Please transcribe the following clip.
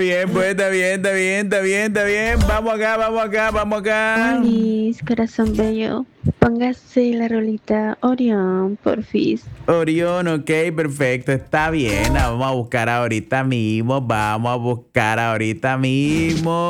bien, pues, está bien, está bien, está bien, está bien. Vamos acá, vamos acá, vamos acá. Liz, corazón bello, póngase la rolita Orión, porfis. Orión, ok, perfecto, está bien. La vamos a buscar ahorita mismo, vamos a buscar ahorita mismo.